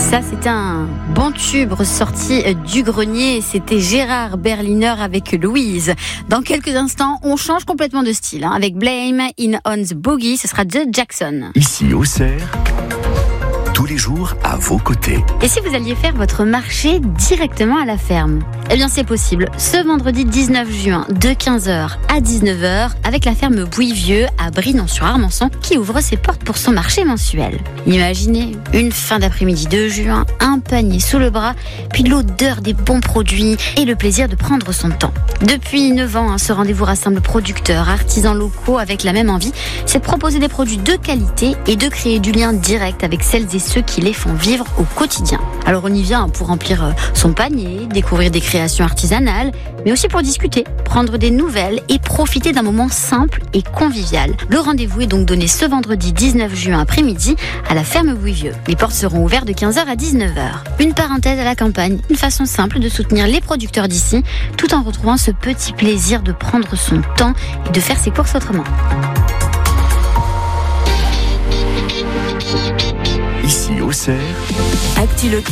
Ça, c'était un bon tube ressorti du grenier. C'était Gérard Berliner avec Louise. Dans quelques instants, on change complètement de style. Avec Blame in on the Boogie, ce sera The Jackson. Ici Auxerre, tous les jours à vos côtés. Et si vous alliez faire votre marché directement à la ferme ? Eh bien, c'est possible. Ce vendredi 19 juin, de 15h à 19h, avec la ferme Bouivieux à Brinon-sur-Armançon, qui ouvre ses portes pour son marché mensuel. Imaginez une fin d'après-midi de juin, un panier sous le bras, puis l'odeur des bons produits et le plaisir de prendre son temps. Depuis 9 ans, ce rendez-vous rassemble producteurs, artisans locaux avec la même envie, c'est de proposer des produits de qualité et de créer du lien direct avec celles et ceux qui les font vivre au quotidien. Alors on y vient pour remplir son panier, découvrir des créations artisanales, mais aussi pour discuter, prendre des nouvelles et profiter d'un moment simple et convivial. Le rendez-vous est donc donné ce vendredi 19 juin après-midi à la ferme Bouivieux. Les portes seront ouvertes de 15h à 19h. Une parenthèse à la campagne, une façon simple de soutenir les producteurs d'ici, tout en retrouvant ce petit plaisir de prendre son temps et de faire ses courses autrement. Ici Auxerre, Actu